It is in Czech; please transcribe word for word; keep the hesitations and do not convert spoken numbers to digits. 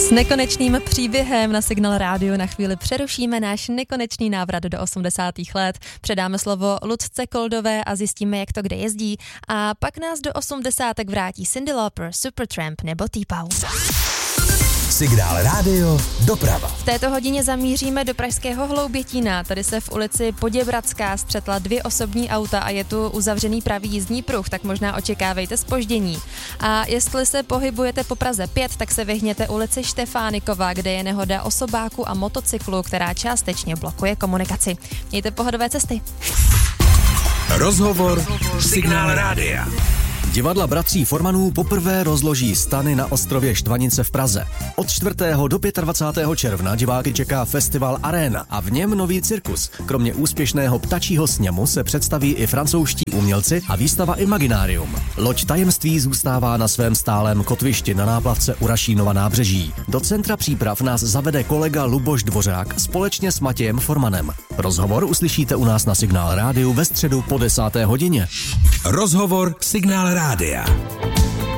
S nekonečným příběhem na Signál Rádiu na chvíli přerušíme náš nekonečný návrat do osmdesátých let. Předáme slovo Lucce Koldové a zjistíme, jak to kde jezdí. A pak nás do osmdesátek vrátí Cyndi Lauper, Supertramp nebo T-Paul. Signál Rádio doprava. V této hodině zamíříme do pražského Hloubětína. Tady se v ulici Poděbradská střetla dvě osobní auta a je tu uzavřený pravý jízdní pruh, tak možná očekávejte zpoždění. A jestli se pohybujete po Praze pět, tak se vyhněte ulici Štefánikova, kde je nehoda osobáku a motocyklu, která částečně blokuje komunikaci. Mějte pohodové cesty. Rozhovor Signál Rádia. Divadla bratří Formanů poprvé rozloží stany na ostrově Štvanice v Praze. Od čtvrtého do dvacátého pátého června diváky čeká festival Arena a v něm nový cirkus. Kromě úspěšného ptačího sněmu se představí i francouzští umělci a výstava Imaginarium. Loď Tajemství zůstává na svém stálém kotvišti na náplavce u Rašínova nábřeží. Do centra příprav nás zavede kolega Luboš Dvořák společně s Matějem Formanem. Rozhovor uslyšíte u nás na Signál Rádiu ve středu po desáté hodině. Rozhovor Signál Rádia.